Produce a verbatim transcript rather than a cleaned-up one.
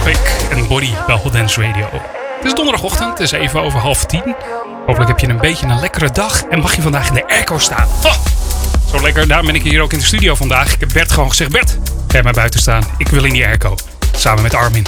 Traffic en Body bij Hot Dance Radio. Het is donderdagochtend, het is even over half tien. Hopelijk heb je een beetje een lekkere dag en mag je vandaag in de airco staan. Oh, zo lekker, daarom ben ik hier ook in de studio vandaag. Ik heb Bert gewoon gezegd, Bert, ga jij maar buiten staan. Ik wil in die airco, samen met Armin.